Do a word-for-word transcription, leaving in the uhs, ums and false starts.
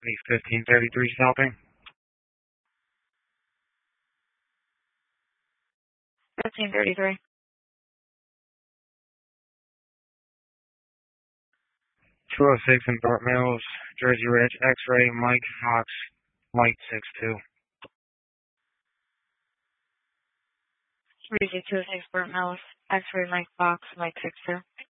Eight fifteen thirty three stopping. Fifteen thirty three. Two oh six in Burt Mills, Jersey Ridge, X-ray, Mike Fox, Mike six two. Three two six Burt Mills. X-ray Mike Fox Mike six two.